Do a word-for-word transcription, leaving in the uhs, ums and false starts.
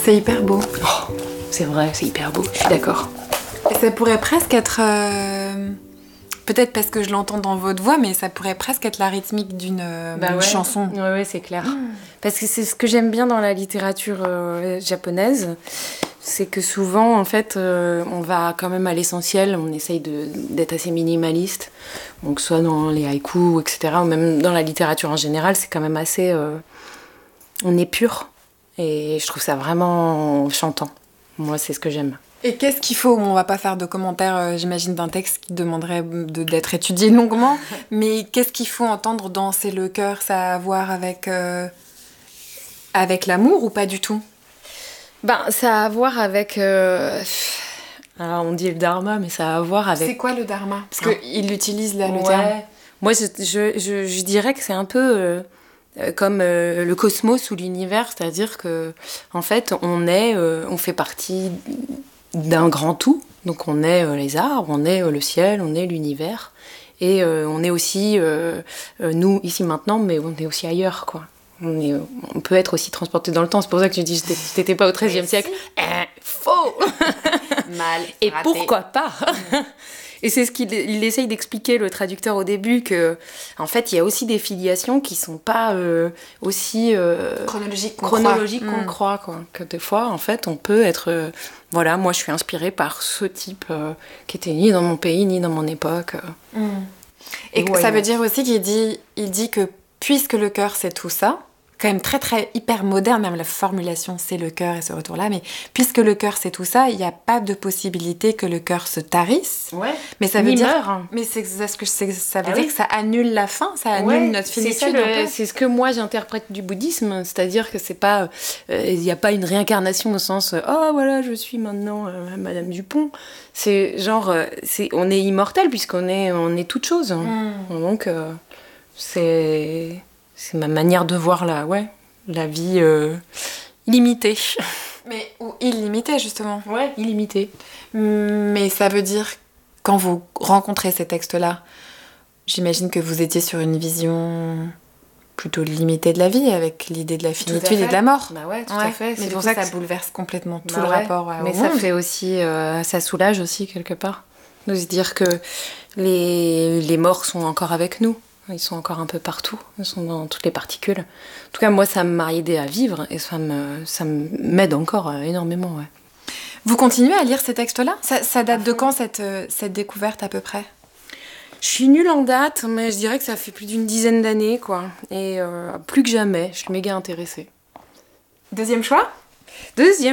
C'est hyper beau. Oh, c'est vrai, c'est hyper beau, je suis d'accord. Et ça pourrait presque être... Euh... Peut-être parce que je l'entends dans votre voix, mais ça pourrait presque être la rythmique d'une euh, bah ouais. chanson. Oui, ouais, c'est clair. Mmh. Parce que c'est ce que j'aime bien dans la littérature euh, japonaise, c'est que souvent, en fait, euh, on va quand même à l'essentiel, on essaye de, d'être assez minimaliste, donc soit dans les haïkus, et cetera, ou même dans la littérature en général, c'est quand même assez... Euh, on est pur, et je trouve ça vraiment chantant. Moi, c'est ce que j'aime. Et qu'est-ce qu'il faut? On va pas faire de commentaires, euh, j'imagine, d'un texte qui demanderait de, d'être étudié longuement, mais qu'est-ce qu'il faut entendre dans C'est le cœur? Ça a à voir avec, euh, avec l'amour ou pas du tout? Ben, ça a à voir avec... Euh... Alors, on dit le dharma, mais ça a à voir avec... C'est quoi le dharma? Parce ah. qu'il utilise là le ouais. terme. Moi, je, je, je, je dirais que c'est un peu euh, comme euh, le cosmos ou l'univers, c'est-à-dire que, en fait, on est, euh, on fait partie d'un grand tout. Donc, on est euh, les arbres, on est euh, le ciel, on est l'univers. Et euh, on est aussi, euh, euh, nous, ici, maintenant, mais on est aussi ailleurs, quoi. On, est, on peut être aussi transporté dans le temps. C'est pour ça que tu dis que t'étais pas au treizième siècle. Eh, faux. Mal. Et raté. pourquoi pas? Et c'est ce qu'il il essaye d'expliquer, le traducteur, au début, que en fait, il y a aussi des filiations qui sont pas euh, aussi euh, chronologiques qu'on chronologiques croit. qu'on mmh. croit, quoi. Que des fois, en fait, on peut être... Euh, voilà, moi, je suis inspirée par ce type euh, qui était ni dans mon pays, ni dans mon époque. Euh. Mmh. Et, Et ouais, ça ouais. veut dire aussi qu'il dit, il dit que puisque le cœur, c'est tout ça, quand même très très hyper moderne, même la formulation c'est le cœur et ce retour là, mais puisque le cœur c'est tout ça, il n'y a pas de possibilité que le cœur se tarisse. Ouais. Mais ça veut Ni dire meurt. mais c'est ce que ça veut ah dire oui. que ça annule la fin, ça annule ouais, notre finitude. C'est, ça, le, c'est ce que moi j'interprète du bouddhisme, c'est-à-dire que c'est pas il euh, n'y a pas une réincarnation au sens oh voilà, je suis maintenant euh, Madame Dupont. C'est genre euh, c'est on est immortel puisqu'on est on est toute chose. Mm. Donc euh, c'est c'est ma manière de voir la ouais. La vie euh, limitée. Mais, ou illimitée, justement. Ouais, illimitée. Mais ça veut dire, quand vous rencontrez ces textes-là, j'imagine que vous étiez sur une vision plutôt limitée de la vie, avec l'idée de la finitude et de la mort. Bah ouais, tout ouais. à fait. Mais c'est pour ça que ça bouleverse complètement tout bah le ouais. rapport euh, Mais au ça monde. fait aussi... Euh, ça soulage aussi, quelque part, de se dire que les, les morts sont encore avec nous. Ils sont encore un peu partout, ils sont dans toutes les particules. En tout cas, moi, ça m'a aidé à vivre et ça, me, ça m'aide encore euh, énormément. Ouais. Vous continuez à lire ces textes-là? ça, ça date de quand, cette, euh, cette découverte, à peu près? Je suis nulle en date, mais je dirais que ça fait plus d'une dizaine d'années, quoi. Et euh, plus que jamais, je suis méga intéressée. Deuxième choix? Deuxième